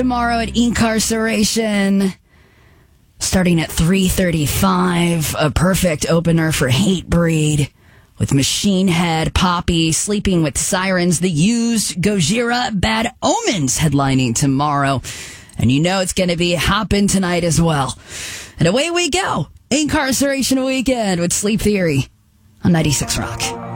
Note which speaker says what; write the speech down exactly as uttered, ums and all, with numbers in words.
Speaker 1: Tomorrow at Incarceration, starting at three thirty-five, a perfect opener for Hatebreed with Machine Head, Poppy, Sleeping with Sirens, The Used, Gojira, Bad Omens headlining tomorrow. And you know it's going to be hopping tonight as well. And away we go. Incarceration Weekend with Sleep Theory on ninety-six Rock.